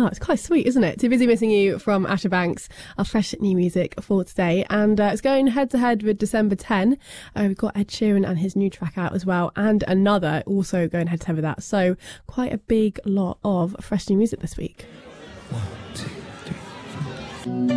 Oh, it's quite sweet, isn't it? Too Busy Missing You from Asher Banks, our fresh new music for today. And it's going head to head with December 10. We've got Ed Sheeran and his new track out as well, and another also going head to head with that. So quite a big lot of fresh new music this week. 1, 2, 3, 4.